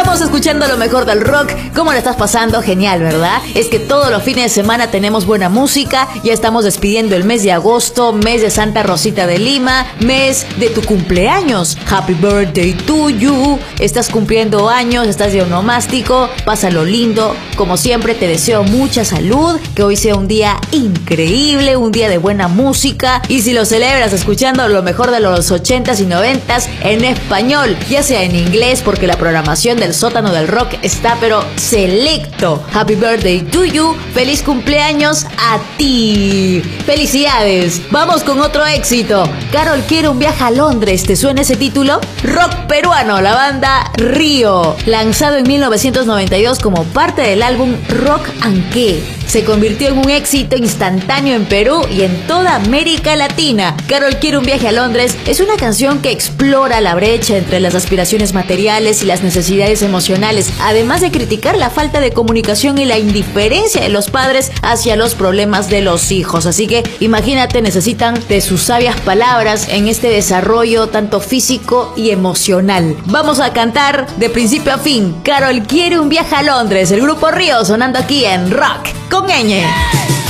Estamos escuchando lo mejor del rock. ¿Cómo la estás pasando? Genial, ¿verdad? Es que todos los fines de semana tenemos buena música. Ya estamos despidiendo el mes de agosto, mes de Santa Rosita de Lima, mes de tu cumpleaños. Happy birthday to you. Estás cumpliendo años, estás de onomástico. Pásalo lindo. Como siempre, te deseo mucha salud, que hoy sea un día increíble, un día de buena música. Y si lo celebras escuchando lo mejor de los 80s y 90s en español, ya sea en inglés, porque la programación del sótano del rock está pero selecto. Happy birthday to you. Feliz cumpleaños a ti. Felicidades. Vamos con otro éxito. Karol quiere un viaje a Londres. ¿Te suena ese título? Rock peruano, la banda Río, lanzado en 1992 como parte del álbum Rock and Qué. Se convirtió en un éxito instantáneo en Perú y en toda América Latina. Karol quiere un viaje a Londres es una canción que explora la brecha entre las aspiraciones materiales y las necesidades emocionales, además de criticar la falta de comunicación y la indiferencia de los padres hacia los problemas de los hijos. Así que imagínate, necesitan de sus sabias palabras en este desarrollo tanto físico y emocional. Vamos a cantar de principio a fin. Karol quiere un viaje a Londres, el grupo Río sonando aquí en Rock con Ñ.